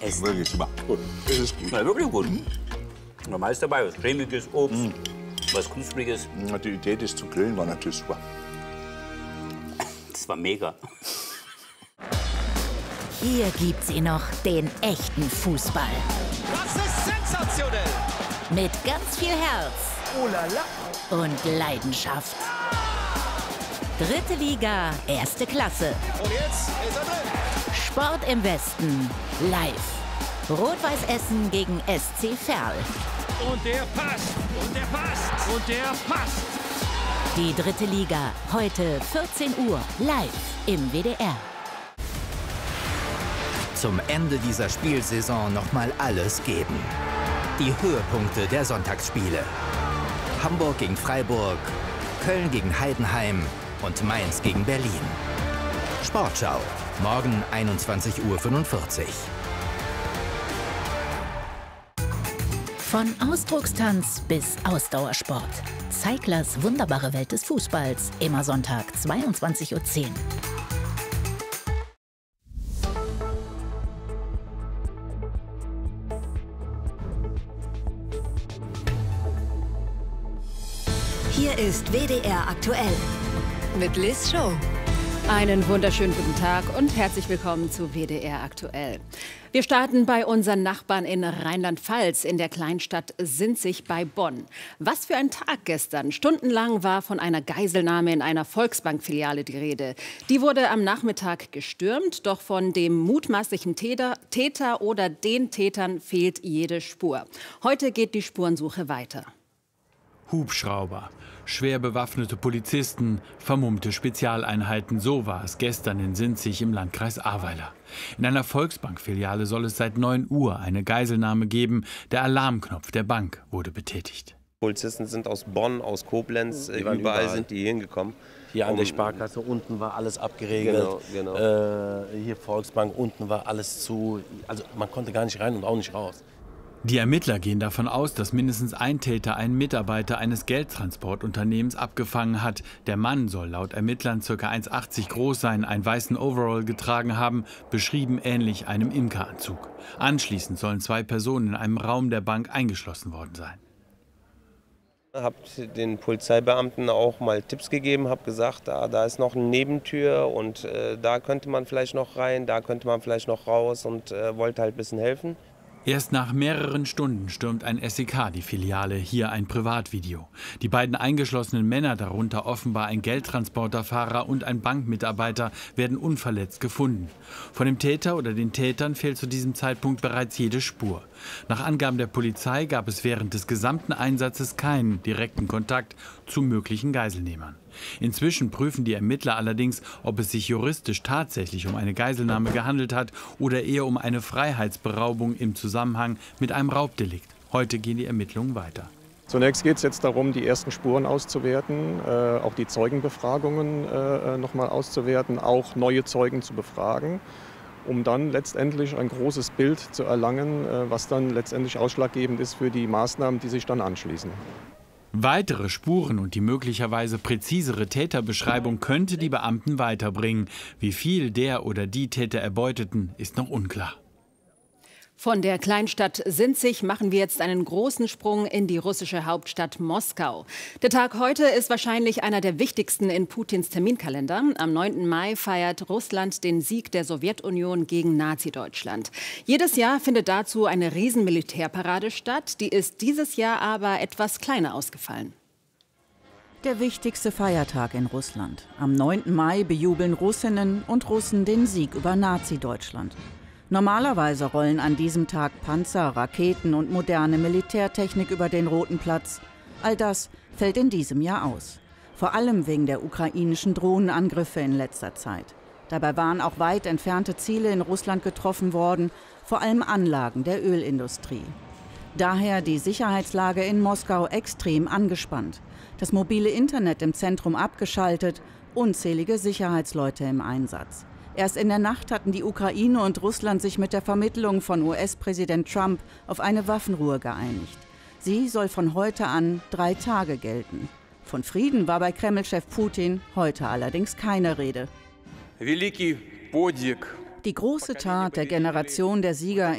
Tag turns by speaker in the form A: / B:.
A: essen.
B: Wirklich super. Gut. Das ist gut.
A: Ja, wirklich gut. Normal ist dabei was cremiges, Obst, was knuspriges.
B: Die Idee, das zu grillen, war natürlich super.
A: Das war mega.
C: Hier gibt's ihn noch, den echten Fußball.
D: Das ist sensationell.
C: Mit ganz viel Herz.
D: Oh la la.
C: Und Leidenschaft. Dritte Liga, erste Klasse.
D: Und jetzt ist er drin.
C: Sport im Westen, live. Rot-Weiß Essen gegen SC Verl.
D: Und der passt. Und der passt. Und der passt.
C: Die dritte Liga, heute 14 Uhr, live im WDR.
E: Zum Ende dieser Spielsaison noch mal alles geben. Die Höhepunkte der Sonntagsspiele. Hamburg gegen Freiburg, Köln gegen Heidenheim und Mainz gegen Berlin. Sportschau, morgen 21:45 Uhr.
C: Von Ausdruckstanz bis Ausdauersport. Zeiglers wunderbare Welt des Fußballs. Immer Sonntag, 22:10 Uhr.
F: Hier ist WDR aktuell mit Liz Show.
G: Einen wunderschönen guten Tag und herzlich willkommen zu WDR aktuell. Wir starten bei unseren Nachbarn in Rheinland-Pfalz in der Kleinstadt Sinzig bei Bonn. Was für ein Tag gestern. Stundenlang war von einer Geiselnahme in einer Volksbank-Filiale die Rede. Die wurde am Nachmittag gestürmt, doch von dem mutmaßlichen Täter oder den Tätern fehlt jede Spur. Heute geht die Spurensuche weiter.
H: Hubschrauber, schwer bewaffnete Polizisten, vermummte Spezialeinheiten, so war es gestern in Sinzig im Landkreis Ahrweiler. In einer Volksbank-Filiale soll es seit 9 Uhr eine Geiselnahme geben. Der Alarmknopf der Bank wurde betätigt.
I: Polizisten sind aus Bonn, aus Koblenz, überall sind die hingekommen.
J: Hier an der Sparkasse, unten war alles abgeregelt.
I: Genau.
J: Hier Volksbank, unten war alles zu. Also man konnte gar nicht rein und auch nicht raus.
H: Die Ermittler gehen davon aus, dass mindestens ein Täter einen Mitarbeiter eines Geldtransportunternehmens abgefangen hat. Der Mann soll laut Ermittlern ca. 1,80 groß sein, einen weißen Overall getragen haben, beschrieben ähnlich einem Imkeranzug. Anschließend sollen 2 Personen in einem Raum der Bank eingeschlossen worden sein.
I: Ich habe den Polizeibeamten auch mal Tipps gegeben, habe gesagt, da ist noch eine Nebentür und da könnte man vielleicht noch rein, da könnte man vielleicht noch raus und wollte halt ein bisschen helfen.
H: Erst nach mehreren Stunden stürmt ein SEK die Filiale, hier ein Privatvideo. Die beiden eingeschlossenen Männer, darunter offenbar ein Geldtransporterfahrer und ein Bankmitarbeiter, werden unverletzt gefunden. Von dem Täter oder den Tätern fehlt zu diesem Zeitpunkt bereits jede Spur. Nach Angaben der Polizei gab es während des gesamten Einsatzes keinen direkten Kontakt zu möglichen Geiselnehmern. Inzwischen prüfen die Ermittler allerdings, ob es sich juristisch tatsächlich um eine Geiselnahme gehandelt hat oder eher um eine Freiheitsberaubung im Zusammenhang mit einem Raubdelikt. Heute gehen die Ermittlungen weiter.
K: Zunächst geht es jetzt darum, die ersten Spuren auszuwerten, auch die Zeugenbefragungen noch mal auszuwerten, auch neue Zeugen zu befragen, um dann letztendlich ein großes Bild zu erlangen, was dann letztendlich ausschlaggebend ist für die Maßnahmen, die sich dann anschließen.
H: Weitere Spuren und die möglicherweise präzisere Täterbeschreibung könnte die Beamten weiterbringen. Wie viel der oder die Täter erbeuteten, ist noch unklar.
G: Von der Kleinstadt Sinzig machen wir jetzt einen großen Sprung in die russische Hauptstadt Moskau. Der Tag heute ist wahrscheinlich einer der wichtigsten in Putins Terminkalender. Am 9. Mai feiert Russland den Sieg der Sowjetunion gegen Nazi-Deutschland. Jedes Jahr findet dazu eine Riesenmilitärparade statt. Die ist dieses Jahr aber etwas kleiner ausgefallen.
L: Der wichtigste Feiertag in Russland. Am 9. Mai bejubeln Russinnen und Russen den Sieg über Nazi-Deutschland. Normalerweise rollen an diesem Tag Panzer, Raketen und moderne Militärtechnik über den Roten Platz. All das fällt in diesem Jahr aus. Vor allem wegen der ukrainischen Drohnenangriffe in letzter Zeit. Dabei waren auch weit entfernte Ziele in Russland getroffen worden, vor allem Anlagen der Ölindustrie. Daher die Sicherheitslage in Moskau extrem angespannt. Das mobile Internet im Zentrum abgeschaltet, unzählige Sicherheitsleute im Einsatz. Erst in der Nacht hatten die Ukraine und Russland sich mit der Vermittlung von US-Präsident Trump auf eine Waffenruhe geeinigt. Sie soll von heute an 3 Tage gelten. Von Frieden war bei Kreml-Chef Putin heute allerdings keine Rede. Die große Tat der Generation der Sieger